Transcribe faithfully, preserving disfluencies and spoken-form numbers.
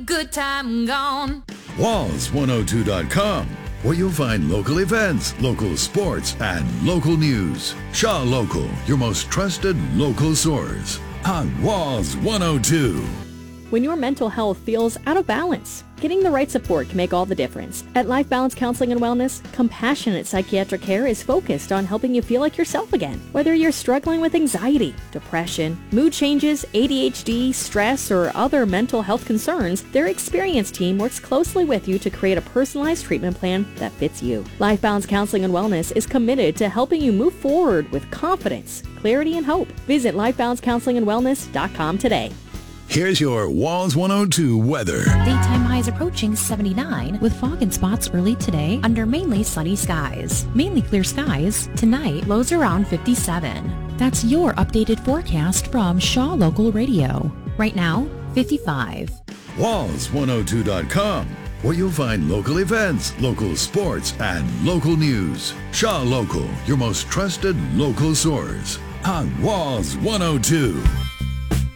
Good time gone. Walls one oh two dot com, where you'll find local events, local sports, and local news. Shaw Local, your most trusted local source. On Walls one oh two. When your mental health feels out of balance, getting the right support can make all the difference. At Life Balance Counseling and Wellness, compassionate psychiatric care is focused on helping you feel like yourself again. Whether you're struggling with anxiety, depression, mood changes, A D H D, stress, or other mental health concerns, their experienced team works closely with you to create a personalized treatment plan that fits you. Life Balance Counseling and Wellness is committed to helping you move forward with confidence, clarity, and hope. Visit life balance counseling and wellness dot com today. Here's your Walls one oh two weather. Daytime highs approaching seventy-nine with fog and spots early today under mainly sunny skies. Mainly clear skies. Tonight, lows around fifty-seven. That's your updated forecast from Shaw Local Radio. Right now, fifty-five. Walls one oh two dot com, where you'll find local events, local sports, and local news. Shaw Local, your most trusted local source. On Walls one oh two.